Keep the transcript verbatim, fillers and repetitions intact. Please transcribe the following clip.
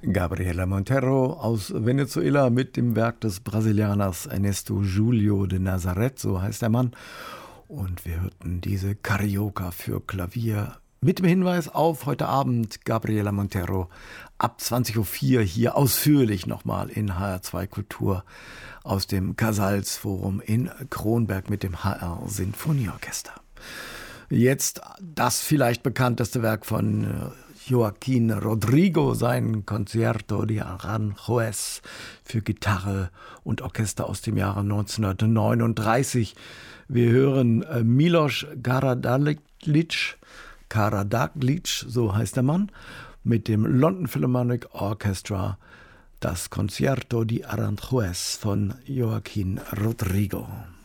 Gabriela Montero aus Venezuela mit dem Werk des Brasilianers Ernesto Julio de Nazareth, so heißt der Mann. Und wir hörten diese Carioca für Klavier mit dem Hinweis auf heute Abend Gabriela Montero ab zwanzig Uhr vier hier ausführlich nochmal in H R zwei Kultur aus dem Casals Forum in Kronberg mit dem H R Sinfonieorchester. Jetzt das vielleicht bekannteste Werk von Joaquín Rodrigo, sein Concierto de Aranjuez für Gitarre und Orchester aus dem Jahre neunzehnhundertneununddreißig. Wir hören Milos Karađalić, Karađalić, so heißt der Mann, mit dem London Philharmonic Orchestra, das Concierto de Aranjuez von Joaquín Rodrigo.